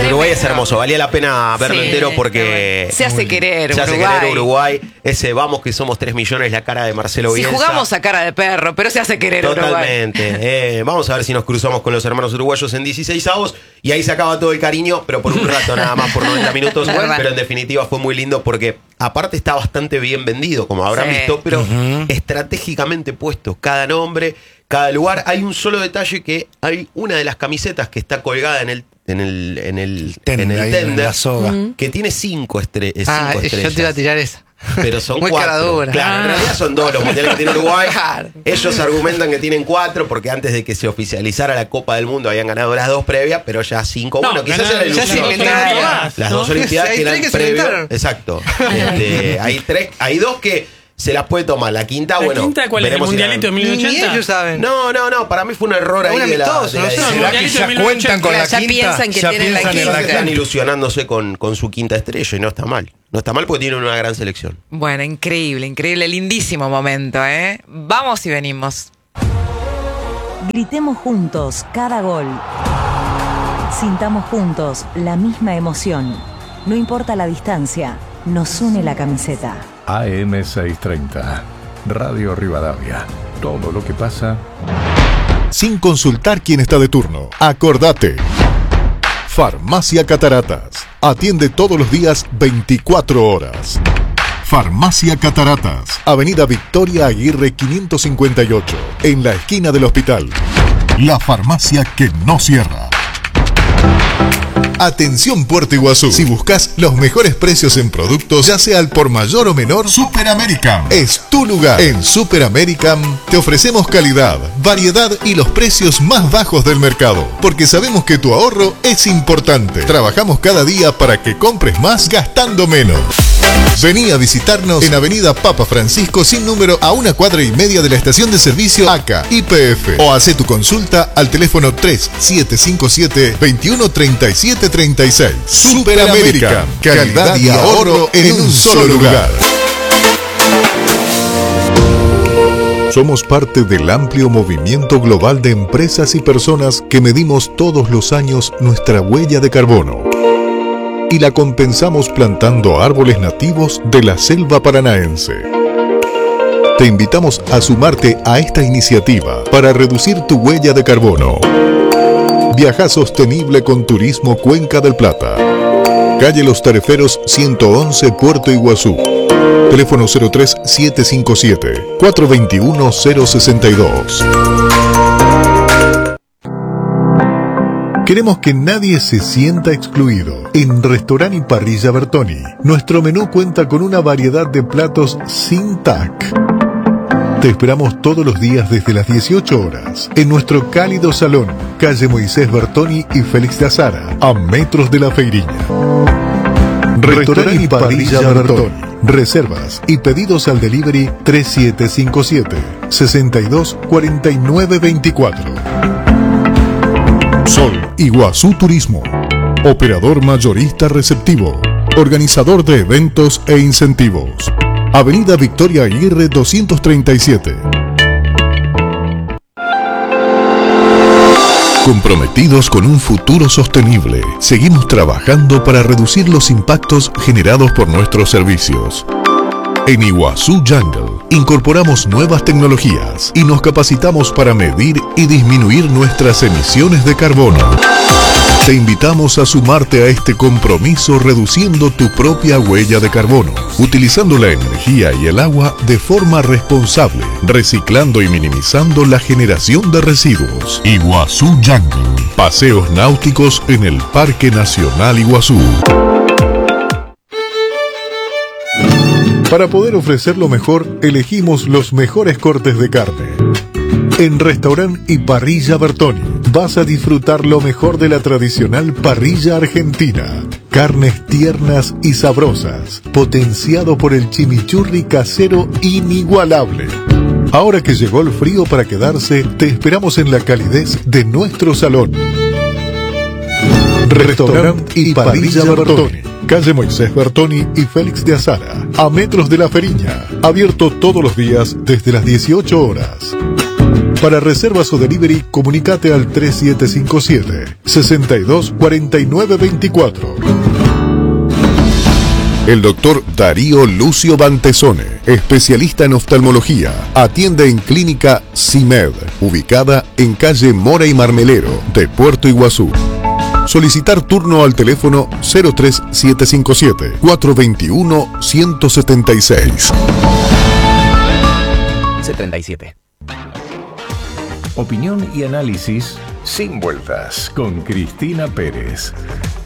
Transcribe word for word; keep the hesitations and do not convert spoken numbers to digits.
Uruguay es hermoso, valía la pena verlo sí, entero porque... Se hace querer Se hace Uruguay. querer Uruguay. Ese vamos que somos tres millones, la cara de Marcelo Bielsa. Si jugamos a cara de perro, pero se hace querer Totalmente. Uruguay. Eh, vamos a ver si nos cruzamos con los hermanos uruguayos en dieciséis avos y ahí se acaba todo el cariño, pero por un rato nada más, por noventa minutos. Pero en definitiva fue muy lindo porque aparte está bastante bien vendido, como habrán sí. visto, pero uh-huh. estratégicamente puesto cada nombre, cada lugar. Hay un solo detalle, que hay una de las camisetas que está colgada en el en el en el tender, en el tender la soga. Uh-huh. Que tiene cinco, estre- cinco ah, estrellas. Yo te iba a tirar esa. Pero son muy cuatro. caradura. Claro, ah. en realidad son dos los mundiales que tiene Uruguay. Ellos argumentan que tienen cuatro porque antes de que se oficializara la Copa del Mundo habían ganado las dos previas, pero ya cinco. No, bueno, quizás era el ya se inventaron. Las ¿no? dos Olimpiadas que eran previas. Exacto. Este, hay tres, hay dos que se las puede tomar. La quinta, ¿La bueno. quinta cuál es? ¿El mundialito de mil novecientos ochenta? Ellos saben. No, no, no. Para mí fue un error ahí de la, de la no, ¿será que ya cuentan con la ya quinta? Piensan que ya tienen piensan la en la quinta. Están ilusionándose con, con su quinta estrella y no está mal. No está mal porque tienen una gran selección. Bueno, increíble, increíble, lindísimo momento, ¿eh? Vamos y venimos. Gritemos juntos cada gol. Sintamos juntos la misma emoción. No importa la distancia, nos une la camiseta. A M seiscientos treinta, Radio Rivadavia. Todo lo que pasa sin consultar quién está de turno. Acordate. Farmacia Cataratas. Atiende todos los días veinticuatro horas. Farmacia Cataratas. Avenida Victoria Aguirre quinientos cincuenta y ocho. En la esquina del hospital. La farmacia que no cierra. Atención Puerto Iguazú. Si buscas los mejores precios en productos, ya sea al por mayor o menor, Super American es tu lugar. En Super American te ofrecemos calidad, variedad y los precios más bajos del mercado, porque sabemos que tu ahorro es importante. Trabajamos cada día para que compres más gastando menos. Vení a visitarnos en Avenida Papa Francisco sin número, a una cuadra y media de la estación de servicio A C A Y P F, o hace tu consulta al teléfono tres siete cinco siete, veintiuno treinta y siete treinta y seis. Super American, calidad y ahorro en un solo lugar. Somos parte del amplio movimiento global de empresas y personas que medimos todos los años nuestra huella de carbono y la compensamos plantando árboles nativos de la selva paranaense. Te invitamos a sumarte a esta iniciativa para reducir tu huella de carbono. Viaja sostenible con Turismo Cuenca del Plata. Calle Los Tareferos ciento once, Puerto Iguazú. Teléfono cero tres siete cinco siete, cuatro dos uno, cero seis dos. Queremos que nadie se sienta excluido. En Restaurant y Parrilla Bertoni, nuestro menú cuenta con una variedad de platos sin T A C. Te esperamos todos los días desde las dieciocho horas en nuestro cálido salón, calle Moisés Bertoni y Félix de Azara, a metros de la Feiriña. Restaurant y Parrilla Bertoni. Reservas y pedidos al delivery tres siete cinco siete, seis dos cuatro nueve dos cuatro. Sol Iguazú Turismo. Operador mayorista receptivo. Organizador de eventos e incentivos. Avenida Victoria Aguirre doscientos treinta y siete. Comprometidos con un futuro sostenible, seguimos trabajando para reducir los impactos generados por nuestros servicios. En Iguazú Jungle incorporamos nuevas tecnologías y nos capacitamos para medir y disminuir nuestras emisiones de carbono. Te invitamos a sumarte a este compromiso reduciendo tu propia huella de carbono, utilizando la energía y el agua de forma responsable, reciclando y minimizando la generación de residuos. Iguazú Jungle. Paseos náuticos en el Parque Nacional Iguazú. Para poder ofrecer lo mejor, elegimos los mejores cortes de carne. En Restaurant y Parrilla Bertoni vas a disfrutar lo mejor de la tradicional parrilla argentina. Carnes tiernas y sabrosas, potenciado por el chimichurri casero inigualable. Ahora que llegó el frío para quedarse, te esperamos en la calidez de nuestro salón. Restaurant y Parrilla Bertoni. Calle Moisés Bertoni y Félix de Azara, a metros de la Feiriña. Abierto todos los días desde las dieciocho horas. Para reservas o delivery, comunicate al tres siete cinco siete, seis dos cuatro nueve dos cuatro. El doctor Darío Lucio Bantesone, especialista en oftalmología, atiende en Clínica CIMED, ubicada en calle Mora y Marmelero de Puerto Iguazú. Solicitar turno al teléfono cero tres siete cinco siete, cuatro dos uno, uno siete seis. setenta y siete. Opinión y análisis sin vueltas con Cristina Pérez.